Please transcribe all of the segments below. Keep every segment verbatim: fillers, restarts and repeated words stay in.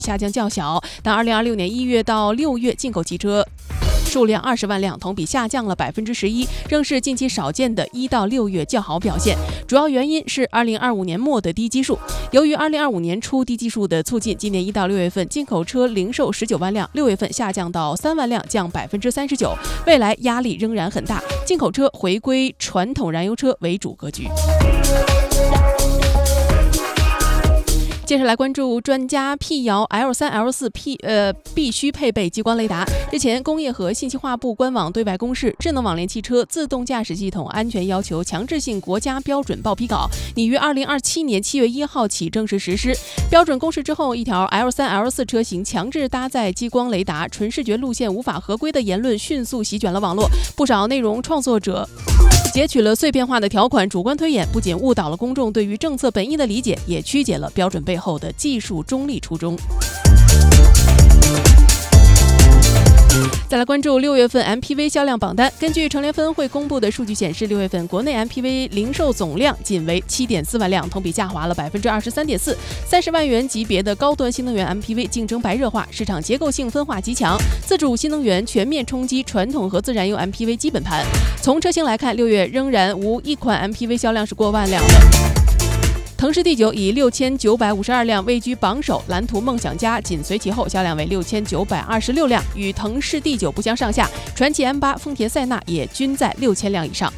下降较小，但二零二六年一月到六月进口汽车数量二十万辆，同比下降了百分之十一，仍是近期少见的一到六月较好表现。主要原因是二零二五年末的低基数。由于二零二五年初低基数的促进，今年一到六月份进口车零售十九万辆，六月份下降到三万辆，降百分之三十九。未来压力仍然很大，进口车回归传统燃油车为主格局。接下来关注专家辟谣 L 三 L 四 P 呃必须配备激光雷达。日前，工业和信息化部官网对外公示智能网联汽车自动驾驶系统安全要求强制性国家标准报批稿，拟于二零二七年七月一号起正式实施。标准公示之后，一条 L 三 L 四 车型强制搭载激光雷达，纯视觉路线无法合规的言论迅速席卷了网络，不少内容创作者截取了碎片化的条款，主观推演，不仅误导了公众对于政策本意的理解，也曲解了标准背后的技术中立初衷。再来关注六月份 M P V 销量榜单。根据乘联分会公布的数据显示，六月份国内 M P V 零售总量仅为 七点四万辆，同比下滑了 百分之二十三点四。三十万元级别的高端新能源 M P V 竞争白热化，市场结构性分化极强，自主新能源全面冲击传统和自燃油 M P V 基本盘。从车型来看，六月仍然无一款 M P V 销量是过万辆的。腾势 D 九 以六千九百五十二辆位居榜首，蓝图梦想家紧随其后，销量为六千九百二十六辆，与腾势 D 九 不相上下。传祺 M 八、丰田塞纳也均在六千辆以上。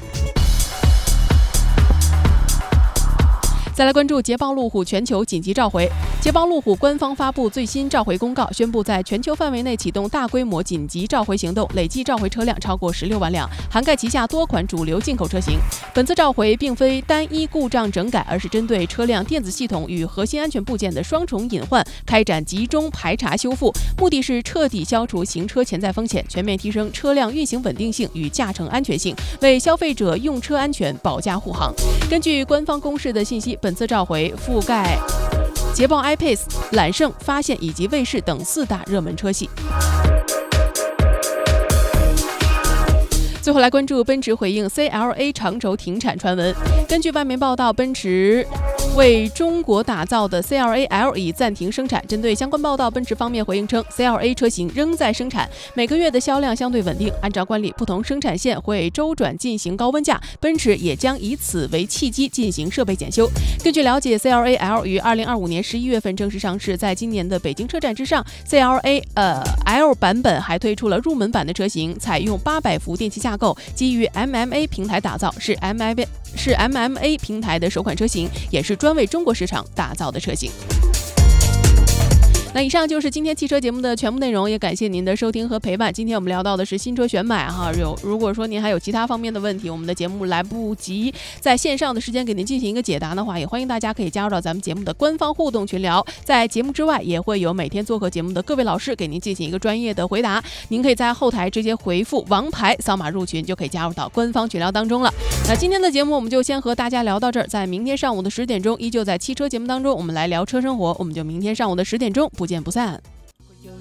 再来关注捷豹路虎全球紧急召回。捷豹路虎官方发布最新召回公告，宣布在全球范围内启动大规模紧急召回行动，累计召回车辆超过十六万辆，涵盖旗下多款主流进口车型。本次召回并非单一故障整改，而是针对车辆电子系统与核心安全部件的双重隐患开展集中排查修复，目的是彻底消除行车潜在风险，全面提升车辆运行稳定性与驾乘安全性，为消费者用车安全保驾护航。根据官方公示的信息，本次召回覆盖捷豹 iPace、揽胜、发现以及卫士等四大热门车系。最后来关注奔驰回应 C L A 长轴停产传闻。根据外媒报道，奔驰为中国打造的 C L A L 已暂停生产。针对相关报道，奔驰方面回应称 ，C L A 车型仍在生产，每个月的销量相对稳定。按照惯例，不同生产线会周转进行高温架，奔驰也将以此为契机进行设备检修。根据了解 ，C L A L 于二零二五年十一月份正式上市，在今年的北京车展之上 ，C L A 呃 L 版本还推出了入门版的车型，采用八百伏电气架构，基于 M M A 平台打造，是 M M A 是 M M A 平台的首款车型，也是专为中国市场打造的车型。那以上就是今天汽车节目的全部内容，也感谢您的收听和陪伴。今天我们聊到的是新车选买哈，有如果说您还有其他方面的问题，我们的节目来不及在线上的时间给您进行一个解答的话，也欢迎大家可以加入到咱们节目的官方互动群聊。在节目之外，也会有每天做客节目的各位老师给您进行一个专业的回答。您可以在后台直接回复王牌扫码入群，就可以加入到官方群聊当中了。那今天的节目我们就先和大家聊到这儿，在明天上午的十点钟，依旧在汽车节目当中，我们来聊车生活，我们就明天上午的十点钟不见不散。